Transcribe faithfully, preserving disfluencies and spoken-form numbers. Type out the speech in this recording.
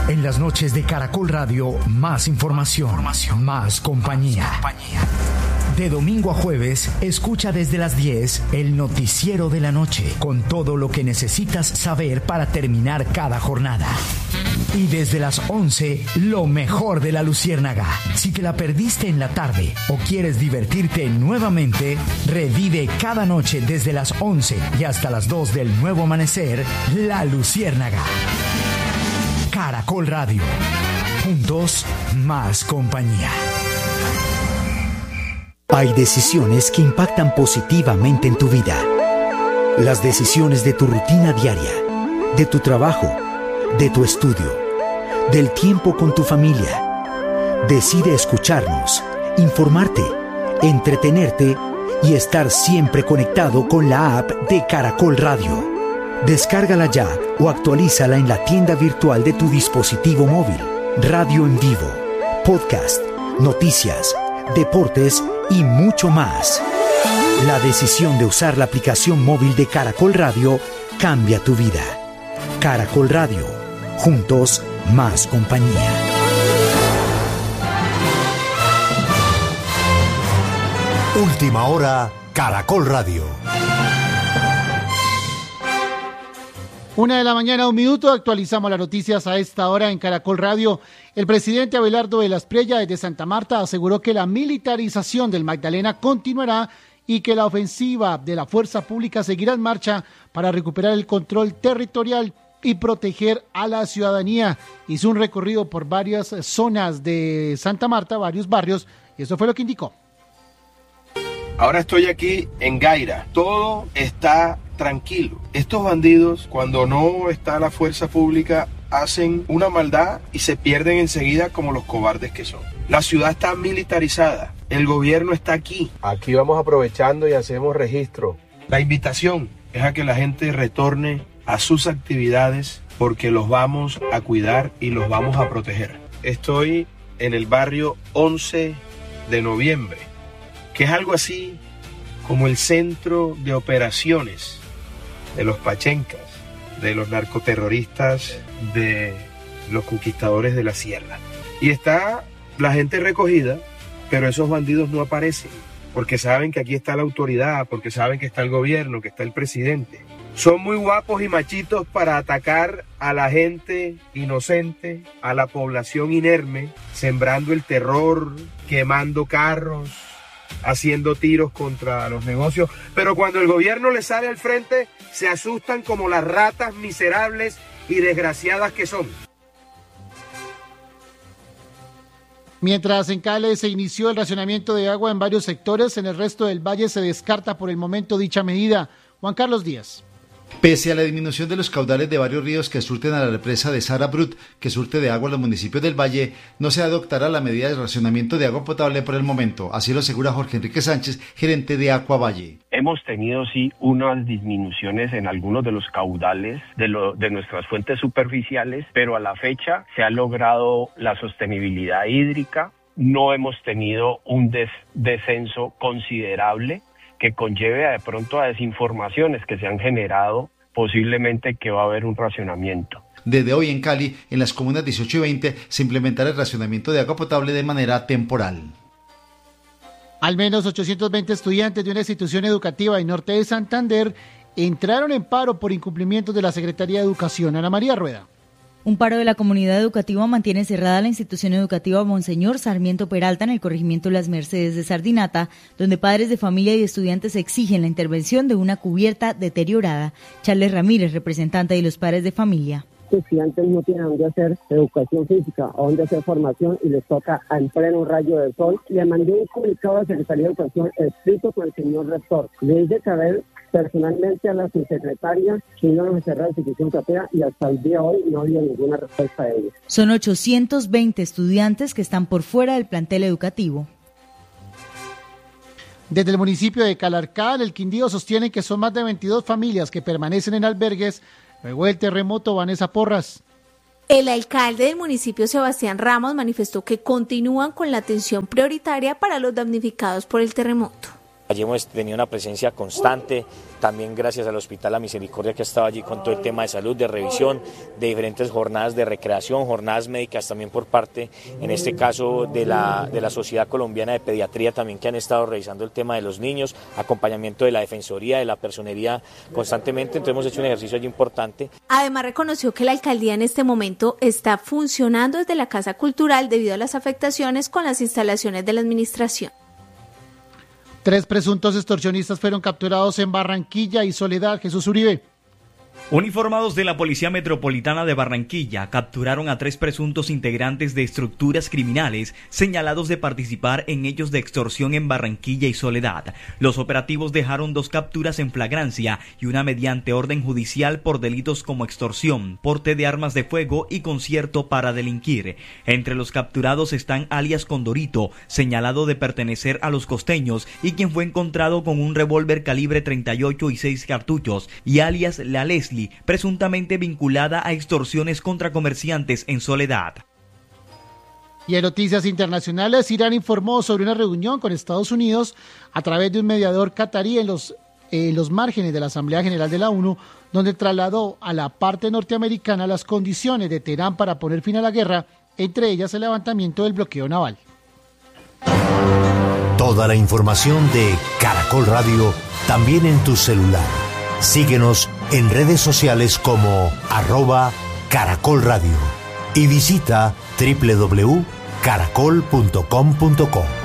En las noches de Caracol Radio, más información, información más compañía. más compañía. De domingo a jueves, escucha desde las diez el noticiero de la noche, con todo lo que necesitas saber para terminar cada jornada. Y desde las once, lo mejor de La Luciérnaga. Si te la perdiste en la tarde o quieres divertirte nuevamente, revive cada noche desde las once y hasta las dos del nuevo amanecer, La Luciérnaga. Caracol Radio. Juntos, más compañía. Hay decisiones que impactan positivamente en tu vida. Las decisiones de tu rutina diaria, de tu trabajo, de tu estudio, del tiempo con tu familia. Decide escucharnos, informarte, entretenerte y estar siempre conectado con la app de Caracol Radio. Descárgala ya o actualízala en la tienda virtual de tu dispositivo móvil. Radio en vivo, podcast, noticias, deportes y mucho más. La decisión de usar la aplicación móvil de Caracol Radio cambia tu vida. Caracol Radio. Juntos, más compañía. Última hora, Caracol Radio. Una de la mañana, un minuto, actualizamos las noticias a esta hora en Caracol Radio. El presidente Abelardo de la Espriella desde Santa Marta aseguró que la militarización del Magdalena continuará y que la ofensiva de la fuerza pública seguirá en marcha para recuperar el control territorial y proteger a la ciudadanía. Hizo un recorrido por varias zonas de Santa Marta, varios barrios, y eso fue lo que indicó. Ahora estoy aquí en Gaira. Todo está tranquilo. Estos bandidos, cuando no está la fuerza pública, hacen una maldad y se pierden enseguida como los cobardes que son. La ciudad está militarizada. El gobierno está aquí. Aquí vamos aprovechando y hacemos registro. La invitación es a que la gente retorne a sus actividades porque los vamos a cuidar y los vamos a proteger. Estoy en el barrio once de noviembre, que es algo así como el centro de operaciones de los pachencas, de los narcoterroristas, de los conquistadores de la sierra. Y está la gente recogida, pero esos bandidos no aparecen, porque saben que aquí está la autoridad, porque saben que está el gobierno, que está el presidente. Son muy guapos y machitos para atacar a la gente inocente, a la población inerme, sembrando el terror, quemando carros, haciendo tiros contra los negocios, pero cuando el gobierno les sale al frente, se asustan como las ratas miserables y desgraciadas que son. Mientras en Cali se inició el racionamiento de agua en varios sectores, en el resto del valle se descarta por el momento dicha medida. Juan Carlos Díaz. Pese a la disminución de los caudales de varios ríos que surten a la represa de Sara Brut, que surte de agua a los municipios del Valle, no se adoptará la medida de racionamiento de agua potable por el momento. Así lo asegura Jorge Enrique Sánchez, gerente de Aqua Valle. Hemos tenido sí unas disminuciones en algunos de los caudales de, lo, de nuestras fuentes superficiales, pero a la fecha se ha logrado la sostenibilidad hídrica. No hemos tenido un des, descenso considerable que conlleve de pronto a desinformaciones que se han generado, posiblemente que va a haber un racionamiento. Desde hoy en Cali, en las comunas dieciocho y veinte, se implementará el racionamiento de agua potable de manera temporal. Al menos ochocientos veinte estudiantes de una institución educativa en norte de Santander entraron en paro por incumplimientos de la Secretaría de Educación. Ana María Rueda. Un paro de la comunidad educativa mantiene cerrada la institución educativa Monseñor Sarmiento Peralta en el corregimiento Las Mercedes de Sardinata, donde padres de familia y estudiantes exigen la intervención de una cubierta deteriorada. Charles Ramírez, representante de los padres de familia. Los estudiantes no tienen dónde hacer educación física o dónde hacer formación y les toca en pleno rayo del sol. Le mandé un comunicado a la Secretaría de Educación escrito con el señor rector. Le hice saber personalmente a la subsecretaria que iban a cerrar la institución educativa y hasta el día de hoy no había ninguna respuesta de ellos. Son ochocientos veinte estudiantes que están por fuera del plantel educativo. Desde el municipio de Calarcá, el Quindío, sostienen que son más de veintidós familias que permanecen en albergues luego del terremoto. Vanessa Porras. El alcalde del municipio, Sebastián Ramos, manifestó que continúan con la atención prioritaria para los damnificados por el terremoto. Allí hemos tenido una presencia constante, también gracias al Hospital La Misericordia que ha estado allí con todo el tema de salud, de revisión, de diferentes jornadas de recreación, jornadas médicas también por parte, en este caso, de la, de la Sociedad Colombiana de Pediatría también, que han estado revisando el tema de los niños, acompañamiento de la Defensoría, de la Personería constantemente, entonces hemos hecho un ejercicio allí importante. Además reconoció que la alcaldía en este momento está funcionando desde la Casa Cultural debido a las afectaciones con las instalaciones de la administración. Tres presuntos extorsionistas fueron capturados en Barranquilla y Soledad. Jesús Uribe. Uniformados de la Policía Metropolitana de Barranquilla capturaron a tres presuntos integrantes de estructuras criminales señalados de participar en hechos de extorsión en Barranquilla y Soledad. Los operativos dejaron dos capturas en flagrancia y una mediante orden judicial por delitos como extorsión, porte de armas de fuego y concierto para delinquir. Entre los capturados están alias Condorito, señalado de pertenecer a los costeños y quien fue encontrado con un revólver calibre treinta y ocho y seis cartuchos, y alias La Leslie, presuntamente vinculada a extorsiones contra comerciantes en Soledad. Y en noticias internacionales, Irán informó sobre una reunión con Estados Unidos a través de un mediador catarí en los, en los márgenes de la Asamblea General de la ONU, donde trasladó a la parte norteamericana las condiciones de Teherán para poner fin a la guerra, entre ellas el levantamiento del bloqueo naval. Toda la información de Caracol Radio también en tu celular. Síguenos en redes sociales como arroba Caracol Radio y visita doble u doble u doble u punto caracol punto com punto co.